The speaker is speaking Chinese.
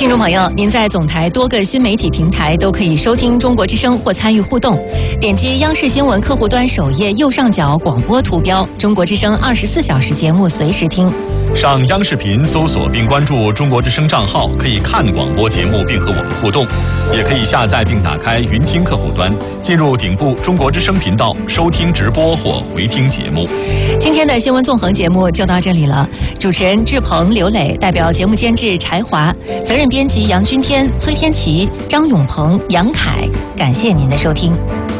听众朋友，您在总台多个新媒体平台都可以收听中国之声或参与互动。点击央视新闻客户端首页右上角广播图标，中国之声24小时节目随时听。 上央视频搜索并关注中国之声账号，可以看广播节目并和我们互动，也可以下载并打开云听客户端，进入顶部中国之声频道收听直播或回听节目。 今天的新闻纵横节目就到这里了，主持人志鹏、刘磊，代表节目监制柴华，责任编辑杨君天、崔天琪、张永鹏、杨凯，感谢您的收听。